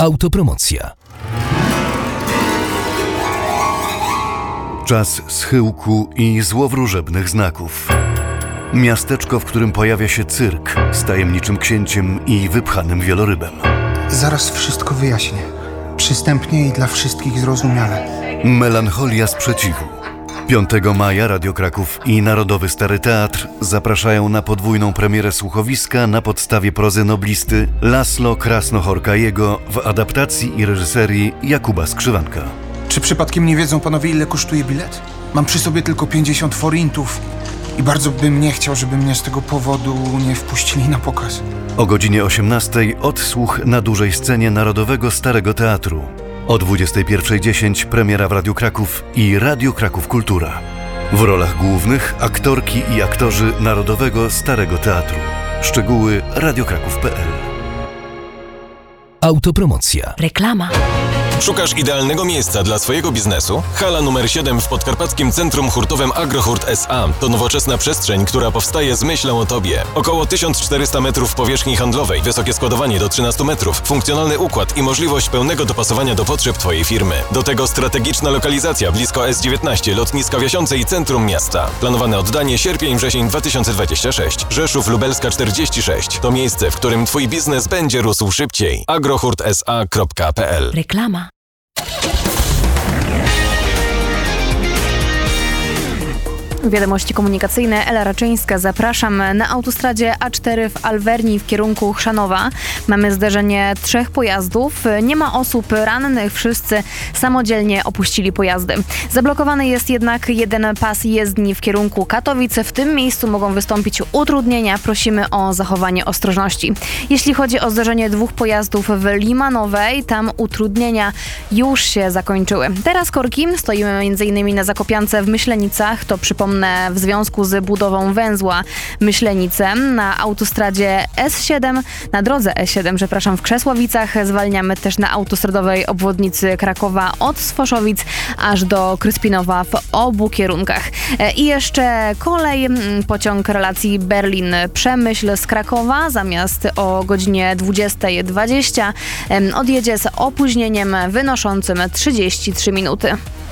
Autopromocja. Czas schyłku i złowróżebnych znaków. Miasteczko, w którym pojawia się cyrk z tajemniczym księciem i wypchanym wielorybem. Zaraz wszystko wyjaśnię. Przystępnie i dla wszystkich zrozumiale. Melancholia sprzeciwu. 5 maja Radio Kraków i Narodowy Stary Teatr zapraszają na podwójną premierę słuchowiska na podstawie prozy noblisty Laszlo Krasno-Horkajego w adaptacji i reżyserii Jakuba Skrzywanka. Czy przypadkiem nie wiedzą panowie, ile kosztuje bilet? Mam przy sobie tylko 50 forintów i bardzo bym nie chciał, żeby mnie z tego powodu nie wpuścili na pokaz. O godzinie 18:00 odsłuch na dużej scenie Narodowego Starego Teatru. O 21:10 premiera w Radiu Kraków i Radio Kraków Kultura. W rolach głównych aktorki i aktorzy Narodowego Starego Teatru. Szczegóły radiokraków.pl. Autopromocja. Reklama. Szukasz idealnego miejsca dla swojego biznesu? Hala numer 7 w Podkarpackim Centrum Hurtowym Agrohurt S.A. to nowoczesna przestrzeń, która powstaje z myślą o Tobie. Około 1400 metrów powierzchni handlowej, wysokie składowanie do 13 metrów, funkcjonalny układ i możliwość pełnego dopasowania do potrzeb Twojej firmy. Do tego strategiczna lokalizacja blisko S19, lotniska w Jasiące i centrum miasta. Planowane oddanie sierpień-wrzesień 2026. Rzeszów Lubelska 46. To miejsce, w którym Twój biznes będzie rósł szybciej. agrohurtsa.pl. Reklama. Wiadomości komunikacyjne. Ela Raczyńska. Zapraszam. Na autostradzie A4 w Alwerni w kierunku Chrzanowa mamy zderzenie 3 pojazdów. Nie ma osób rannych. Wszyscy samodzielnie opuścili pojazdy. Zablokowany jest jednak jeden pas jezdni w kierunku Katowic. W tym miejscu mogą wystąpić utrudnienia. Prosimy o zachowanie ostrożności. Jeśli chodzi o zderzenie 2 pojazdów w Limanowej, tam utrudnienia już się zakończyły. Teraz korki. Stoimy m.in. na Zakopiance w Myślenicach. To przypomnę w związku z budową węzła Myślenice. Na autostradzie S7, na drodze S7, w Krzesłowicach. Zwalniamy też na autostradowej obwodnicy Krakowa od Sfoszowic aż do Kryspinowa w obu kierunkach. I jeszcze kolej, pociąg relacji Berlin-Przemyśl z Krakowa zamiast o godzinie 20:20 odjedzie z opóźnieniem wynoszącym 33 minuty.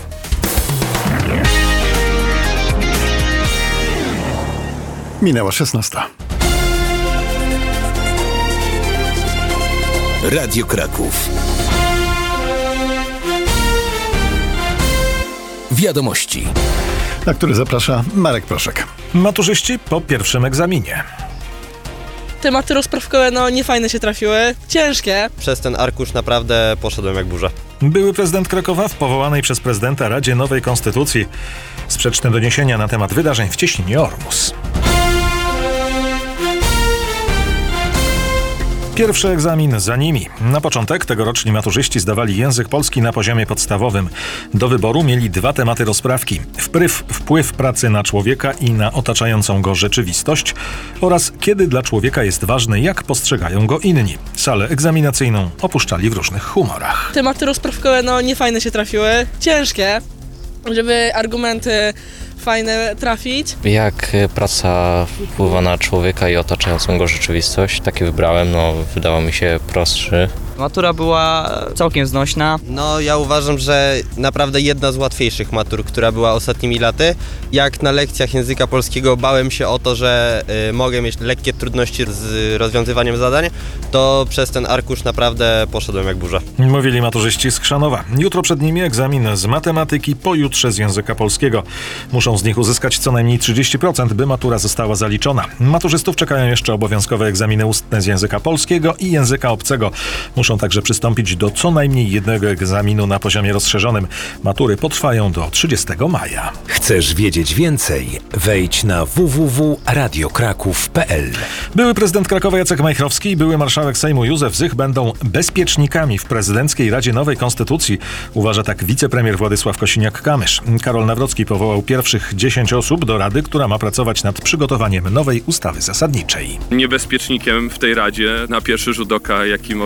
Minęła 16:00. Radio Kraków. Wiadomości. Na który zaprasza Marek Proszek. Maturzyści po pierwszym egzaminie. Tematy rozprawkowe, niefajne się trafiły, ciężkie. Przez ten arkusz naprawdę poszedłem jak burza. Były prezydent Krakowa w powołanej przez prezydenta Radzie Nowej Konstytucji. Sprzeczne doniesienia na temat wydarzeń w Cieśninie Ormus. Pierwszy egzamin za nimi. Na początek tegoroczni maturzyści zdawali język polski na poziomie podstawowym. Do wyboru mieli 2 tematy rozprawki. Wpływ pracy na człowieka i na otaczającą go rzeczywistość oraz kiedy dla człowieka jest ważne, jak postrzegają go inni. Salę egzaminacyjną opuszczali w różnych humorach. Tematy rozprawkowe, niefajne się trafiły, ciężkie, żeby argumenty fajne trafić. Jak praca wpływa na człowieka i otaczającą go rzeczywistość, takie wybrałem, wydawał mi się prostszy. Matura była całkiem znośna. Ja uważam, że naprawdę jedna z łatwiejszych matur, która była ostatnimi laty. Jak na lekcjach języka polskiego bałem się o to, że mogę mieć lekkie trudności z rozwiązywaniem zadań, to przez ten arkusz naprawdę poszedłem jak burza. Mówili maturzyści z Chrzanowa. Jutro przed nimi egzamin z matematyki, pojutrze z języka polskiego. Muszą z nich uzyskać co najmniej 30%, by matura została zaliczona. Maturzystów czekają jeszcze obowiązkowe egzaminy ustne z języka polskiego i języka obcego. Muszą także przystąpić do co najmniej jednego egzaminu na poziomie rozszerzonym. Matury potrwają do 30 maja. Chcesz wiedzieć więcej? Wejdź na www.radiokraków.pl. Były prezydent Krakowa Jacek Majchrowski i były marszałek Sejmu Józef Zych będą bezpiecznikami w prezydenckiej Radzie Nowej Konstytucji. Uważa tak wicepremier Władysław Kosiniak-Kamysz. Karol Nawrocki powołał pierwszych 10 osób do Rady, która ma pracować nad przygotowaniem nowej ustawy zasadniczej. Niebezpiecznikiem w tej Radzie na pierwszy rzut oka, jaki można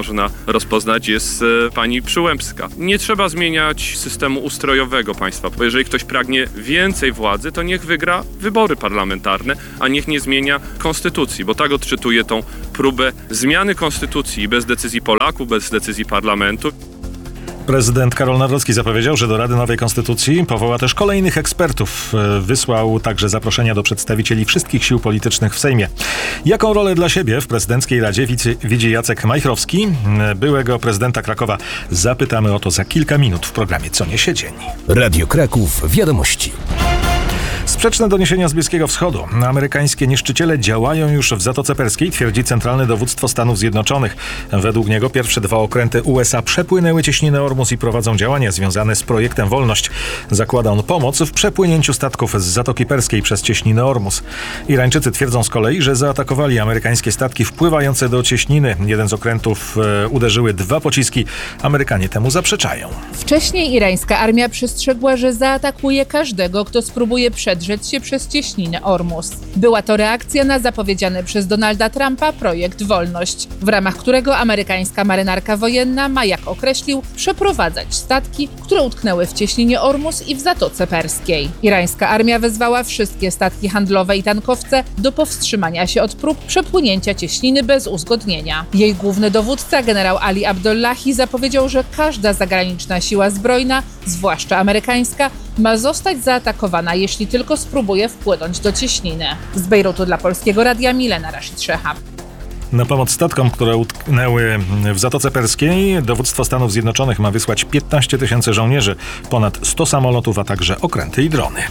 rozpoznać, jest pani Przyłębska. Nie trzeba zmieniać systemu ustrojowego państwa, bo jeżeli ktoś pragnie więcej władzy, to niech wygra wybory parlamentarne, a niech nie zmienia konstytucji, bo tak odczytuję tą próbę zmiany konstytucji bez decyzji Polaków, bez decyzji parlamentu. Prezydent Karol Nawrocki zapowiedział, że do Rady Nowej Konstytucji powoła też kolejnych ekspertów. Wysłał także zaproszenia do przedstawicieli wszystkich sił politycznych w Sejmie. Jaką rolę dla siebie w prezydenckiej Radzie widzi Jacek Majchrowski, byłego prezydenta Krakowa? Zapytamy o to za kilka minut w programie Co niesie dzień. Radio Kraków Wiadomości. Sprzeczne doniesienia z Bliskiego Wschodu. Amerykańskie niszczyciele działają już w Zatoce Perskiej, twierdzi Centralne Dowództwo Stanów Zjednoczonych. Według niego pierwsze dwa okręty USA przepłynęły cieśninę Ormus i prowadzą działania związane z projektem Wolność. Zakłada on pomoc w przepłynięciu statków z Zatoki Perskiej przez cieśninę Ormus. Irańczycy twierdzą z kolei, że zaatakowali amerykańskie statki wpływające do cieśniny. Jeden z okrętów uderzyły 2 pociski. Amerykanie temu zaprzeczają. Wcześniej irańska armia przestrzegła, że zaatakuje każdego, kto spróbuje przedrzeć się przez cieśninę Ormus. Była to reakcja na zapowiedziany przez Donalda Trumpa projekt Wolność, w ramach którego amerykańska marynarka wojenna ma, jak określił, przeprowadzać statki, które utknęły w cieśninie Ormus i w Zatoce Perskiej. Irańska armia wezwała wszystkie statki handlowe i tankowce do powstrzymania się od prób przepłynięcia cieśniny bez uzgodnienia. Jej główny dowódca, generał Ali Abdullahi, zapowiedział, że każda zagraniczna siła zbrojna, zwłaszcza amerykańska, ma zostać zaatakowana, jeśli tylko spróbuje wpłynąć do cieśniny. Z Bejrutu dla Polskiego Radia Milena Rashid Szehab. Na pomoc statkom, które utknęły w Zatoce Perskiej, dowództwo Stanów Zjednoczonych ma wysłać 15 000 żołnierzy, ponad 100 samolotów, a także okręty i drony.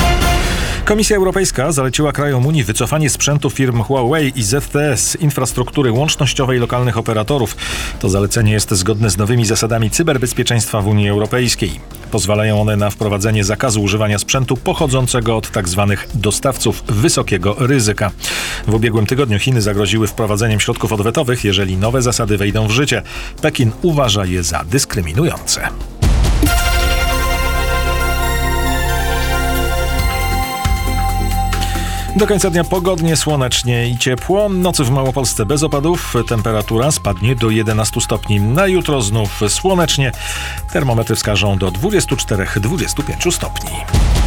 Komisja Europejska zaleciła krajom Unii wycofanie sprzętu firm Huawei i ZTE z infrastruktury łącznościowej lokalnych operatorów. To zalecenie jest zgodne z nowymi zasadami cyberbezpieczeństwa w Unii Europejskiej. Pozwalają one na wprowadzenie zakazu używania sprzętu pochodzącego od tzw. dostawców wysokiego ryzyka. W ubiegłym tygodniu Chiny zagroziły wprowadzeniem środków odwetowych, jeżeli nowe zasady wejdą w życie. Pekin uważa je za dyskryminujące. Do końca dnia pogodnie, słonecznie i ciepło. Nocy w Małopolsce bez opadów. Temperatura spadnie do 11 stopni. Na jutro znów słonecznie. Termometry wskażą do 24-25 stopni.